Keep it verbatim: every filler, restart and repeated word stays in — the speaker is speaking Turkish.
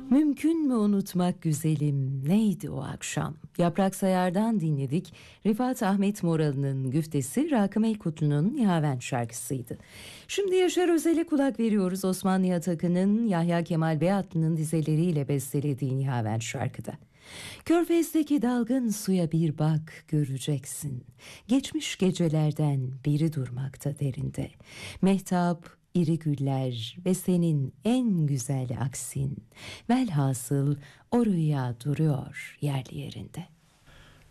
Mümkün mü unutmak güzelim, neydi o akşam? Yaprak Sayar'dan dinledik. Rifat Ahmet Moralı'nın güftesi, Rakım Elkutlu'nun Nihaven şarkısıydı. Şimdi Yaşar Özel'e kulak veriyoruz. Osman Nihat Akın'ın Yahya Kemal Beyatlı'nın dizeleriyle bestelediği Nihaven şarkıda. Körfez'deki dalgın suya bir bak, göreceksin. Geçmiş gecelerden biri durmakta derinde. Mehtap, iri güller ve senin en güzel aksin. Velhasıl o rüya duruyor yerli yerinde.